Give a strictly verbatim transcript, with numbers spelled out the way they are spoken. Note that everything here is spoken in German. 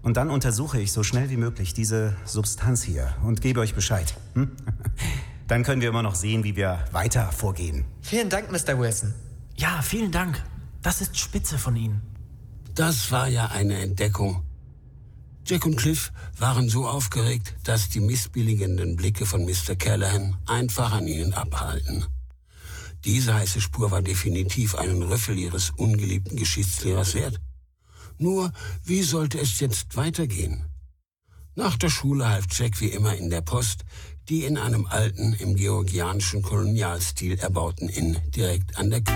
Und dann untersuche ich so schnell wie möglich diese Substanz hier und gebe euch Bescheid. Hm? Dann können wir immer noch sehen, wie wir weiter vorgehen. Vielen Dank, Mister Wilson. Ja, vielen Dank. Das ist spitze von Ihnen. Das war ja eine Entdeckung. Jack und Cliff waren so aufgeregt, dass die missbilligenden Blicke von Mister Callahan einfach an ihnen abhalten. Diese heiße Spur war definitiv einen Rüffel ihres ungeliebten Geschichtslehrers wert. Nur, wie sollte es jetzt weitergehen? Nach der Schule half Jack wie immer in der Post, die in einem alten, im georgianischen Kolonialstil erbauten Inn direkt an der Küste